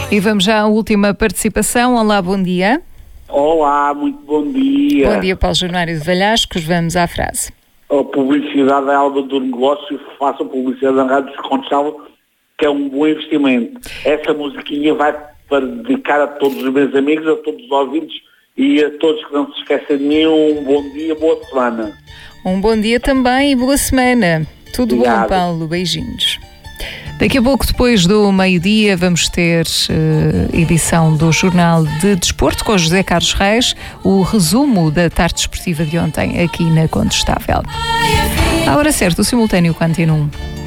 E vamos já à última participação. Olá, bom dia. Olá, muito bom dia. Bom dia, Paulo Januário de Valhascos. Vamos à frase. A publicidade é alma do negócio, faça publicidade na Rádio Descontável, que é um bom investimento. Essa musiquinha vai para dedicar a todos os meus amigos, a todos os ouvintes e a todos que não se esquecem de mim. Um bom dia, boa semana. Um bom dia também e boa semana. Tudo Obrigado. bom, Paulo? Beijinhos. Daqui a pouco, depois do meio-dia, vamos ter edição do Jornal de Desporto com José Carlos Reis, o resumo da tarde desportiva de ontem aqui na Condestável. À hora certa, o simultâneo continua.